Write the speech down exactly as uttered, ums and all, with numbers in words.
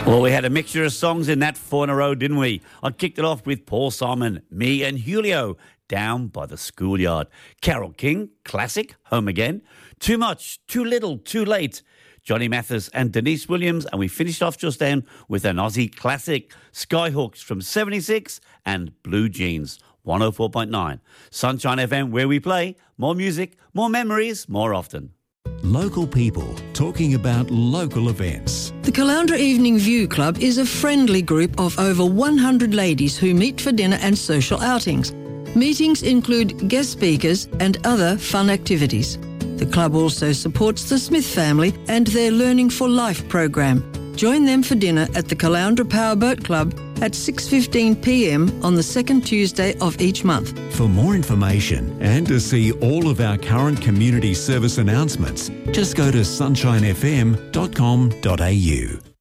Well, we had a mixture of songs in that four in a row, didn't we? I kicked it off with Paul Simon, Me and Julio, Down by the Schoolyard. Carole King, classic, Home Again. Too Much, Too Little, Too Late. Johnny Mathis and Denise Williams. And we finished off just then with an Aussie classic, Skyhooks from seventy-six and Blue Jeans, one oh four point nine. Sunshine F M, where we play more music, more memories, more often. Local people talking about local events. The Caloundra Evening View Club is a friendly group of over one hundred ladies who meet for dinner and social outings. Meetings include guest speakers and other fun activities. The club also supports the Smith family and their Learning for Life program. Join them for dinner at the Caloundra Powerboat Club at six fifteen p m on the second Tuesday of each month. For more information and to see all of our current community service announcements, just go to sunshine f m dot com dot a u.